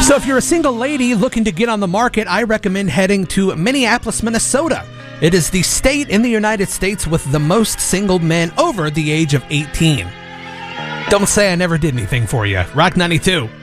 So if you're a single lady looking to get on the market, I recommend heading to Minneapolis, Minnesota. It is the state in the United States with the most single men over the age of 18. Don't say I never did anything for you. Rock 92.